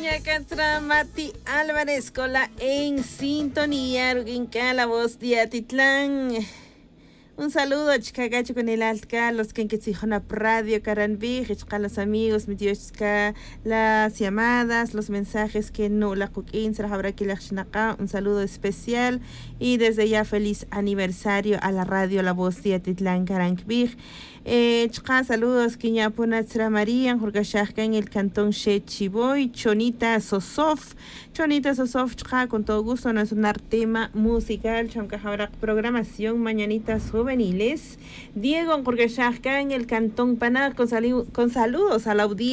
Ñacatra Mati Álvarez Cola en sintonía, Ruginca, la voz de Atitlán. Un saludo a Chicagacho con el alca, los que en radio Caranbí, a los amigos, mi las llamadas, los mensajes que no la coquín, habrá que la un saludo especial y desde ya feliz aniversario a la radio La Voz de Atitlán Caranbí. Saludos que ya Punatzra María, Jorge en el cantón Chechiboy, Chonita Sosov, con todo gusto nos sonar tema musical, chonca habrá programación mañanitas juveniles. Diego Jorge en el cantón Paná con saludos a la audiencia.